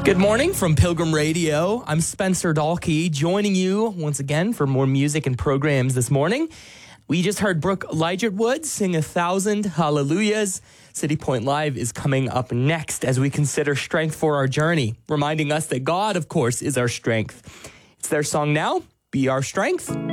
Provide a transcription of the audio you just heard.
Good morning from Pilgrim Radio. I'm Spencer Dalkey, joining you once again for more music and programs this morning. We just heard Brooke Ligertwood sing 1,000 Hallelujahs. City Point Live is coming up next as we consider strength for our journey, reminding us that God, of course, is our strength. It's their song now, Be Our Strength.